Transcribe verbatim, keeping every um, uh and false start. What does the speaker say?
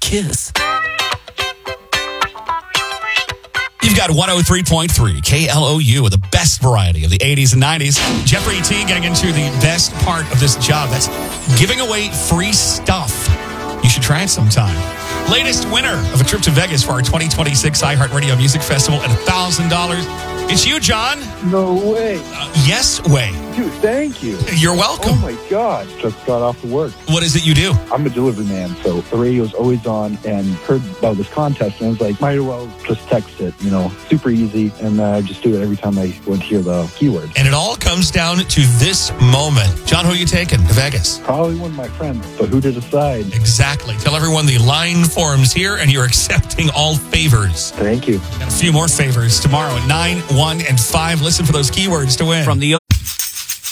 kiss. You've got one oh three point three K L O U with the best variety of the eighties and nineties. Jeffrey T getting into the best part of this job. That's giving away free stuff. You should try it sometime. Latest winner of a trip to Vegas for our twenty twenty-six iHeartRadio Music Festival at one thousand dollars. It's you, John. No way. Uh, yes way. Dude, thank you. You're welcome. Oh, my God. Just got off of work. What is it you do? I'm a delivery man, so the radio's always on, and heard about this contest, and I was like, might as well just text it, you know, super easy, and uh, I just do it every time I want to hear the keyword. And it all comes down to this moment. John, who are you taking to Vegas? Probably one of my friends, but who to decide? Exactly. Tell everyone the line forms here, and you're accepting all favors. Thank you. Got a few more favors tomorrow at nine, one, and five. Listen for those keywords to win. From the